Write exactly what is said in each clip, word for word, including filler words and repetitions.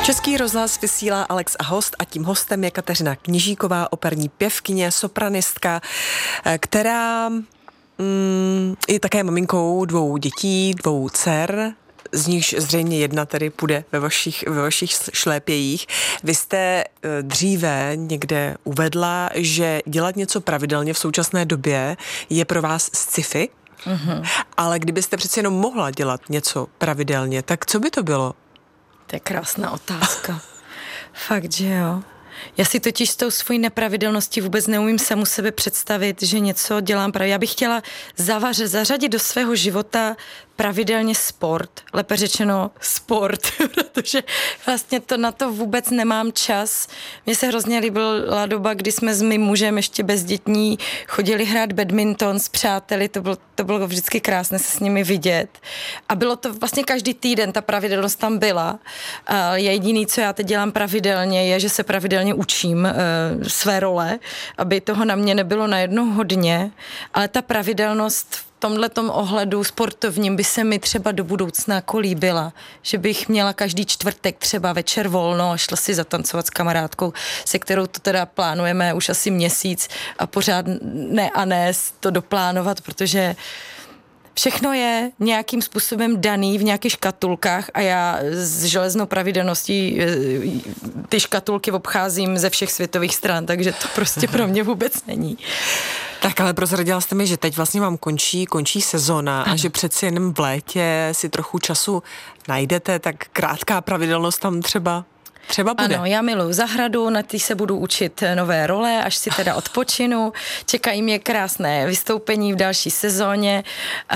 Český rozhlas vysílá Alex a host a tím hostem je Kateřina Kněžíková, operní pěvkyně, sopranistka, která mm, je také maminkou dvou dětí, dvou dcer, z nichž zřejmě jedna tedy půjde ve vašich, ve vašich šlépějích. Vy jste dříve někde uvedla, že dělat něco pravidelně v současné době je pro vás sci-fi, mm-hmm. ale kdybyste přeci jenom mohla dělat něco pravidelně, tak co by to bylo? To je krásná otázka. Fakt, že jo. Já si totiž s tou svojí nepravidelností vůbec neumím samu sebe představit, že něco dělám pravidelně. Já bych chtěla zavaře, zařadit do svého života pravidelně sport, lépe řečeno sport, protože vlastně to na to vůbec nemám čas. Mně se hrozně líbila doba, kdy jsme s mým mužem ještě bezdětní chodili hrát badminton s přáteli, to bylo, to bylo vždycky krásné se s nimi vidět. A bylo to vlastně každý týden, ta pravidelnost tam byla. A jediný, co já teď dělám pravidelně, je, že se pravidelně učím uh, své role, aby toho na mě nebylo najednou hodně, ale ta pravidelnost v tomhletom ohledu sportovním by se mi třeba do budoucna jako líbila, že bych měla každý čtvrtek třeba večer volno a šla si zatancovat s kamarádkou, se kterou to teda plánujeme už asi měsíc a pořád ne a ne to doplánovat, protože všechno je nějakým způsobem daný v nějakých škatulkách a já s železnou pravidelností ty škatulky obcházím ze všech světových stran, takže to prostě pro mě vůbec není. Tak ale prozradila jste mi, že teď vlastně vám končí, končí sezona a že přeci jen v létě si trochu času najdete, tak krátká pravidelnost tam třeba Třeba bude. Ano, já miluji zahradu, na té se budu učit nové role, až si teda odpočinu. Čekají mě krásné vystoupení v další sezóně.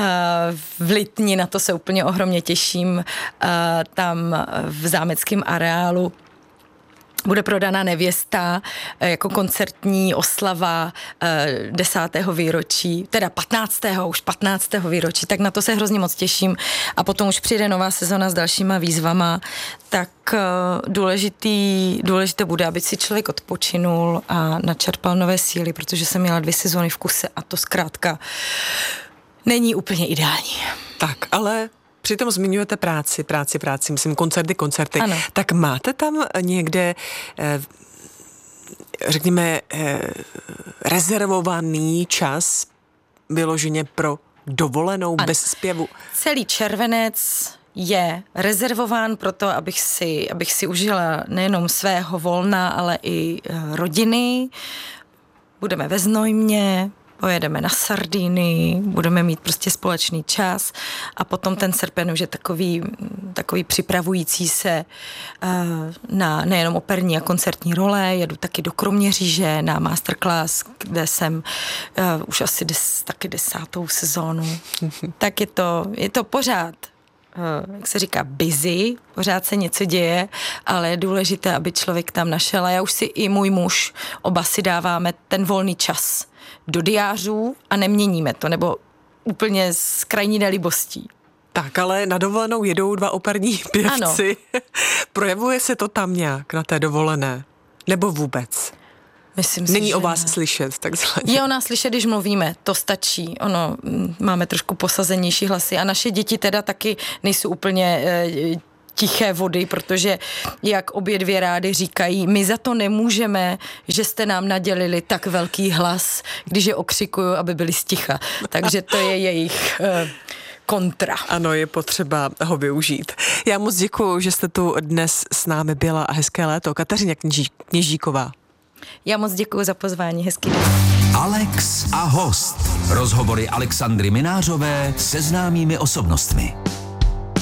V Litni na to se úplně ohromně těším. Tam v zámeckém areálu bude prodaná Nevěsta jako koncertní oslava desátého výročí, teda patnáctého už patnáctého výročí, tak na to se hrozně moc těším. A potom už přijde nová sezona s dalšíma výzvama, tak důležitý, důležité bude, aby si člověk odpočinul a načerpal nové síly, protože jsem měla dvě sezony v kuse a to zkrátka není úplně ideální. Tak, ale přitom zmiňujete práci, práci, práci, myslím koncerty, koncerty. Ano. Tak máte tam někde, eh, řekněme, eh, rezervovaný čas vyloženě pro dovolenou ano. bez zpěvu? Celý červenec je rezervován pro to, abych si, abych si užila nejenom svého volna, ale i rodiny. Budeme ve Znojmě, pojedeme na Sardinii, budeme mít prostě společný čas a potom ten srpen už je takový, takový připravující se uh, na nejenom operní a koncertní role, jedu taky do Kroměříže na masterclass, kde jsem uh, už asi des, taky desátou sezónu. Tak je to, je to pořád, uh, jak se říká, busy, pořád se něco děje, ale je důležité, aby člověk tam našel a já už si i můj muž, oba si dáváme ten volný čas do diářů a neměníme to, nebo úplně s krajní nelibostí. Tak, ale na dovolenou jedou dva operní pěvci. Ano. Projevuje se to tam nějak na té dovolené? Nebo vůbec? Myslím si, Není že o vás ne. slyšet, takzvaně. Je o nás slyšet, když mluvíme, to stačí. Ono, máme trošku posazenější hlasy a naše děti teda taky nejsou úplně e, tiché vody, protože jak obě dvě rády říkají, my za to nemůžeme, že jste nám nadělili tak velký hlas, když je okřikuju, aby byli sticha. Takže to je jejich uh, kontra. Ano, je potřeba ho využít. Já moc děkuju, že jste tu dnes s námi byla a hezké léto. Kateřina Kněží, Kněžíková. Já moc děkuju za pozvání, hezký den. Alex a host. Rozhovory Alexandry Minářové se známými osobnostmi.